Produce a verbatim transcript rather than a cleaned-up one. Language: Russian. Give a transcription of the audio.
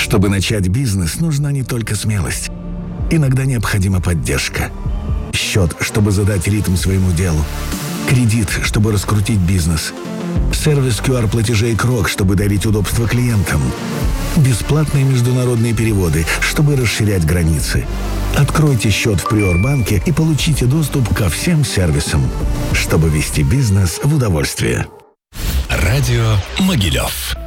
Чтобы начать бизнес, нужна не только смелость. Иногда необходима поддержка. Счет, чтобы задать ритм своему делу. Кредит, чтобы раскрутить бизнес. Сервис ку ар-платежей Крок, чтобы дарить удобство клиентам. Бесплатные международные переводы, чтобы расширять границы. Откройте счет в Приорбанке и получите доступ ко всем сервисам, чтобы вести бизнес в удовольствие. Радио Могилев.